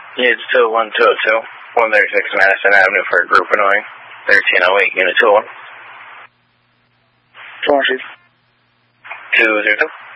Units 201, 202, 136 Madison Avenue for Group Annoying, 1308, Unit 201. 202. 202.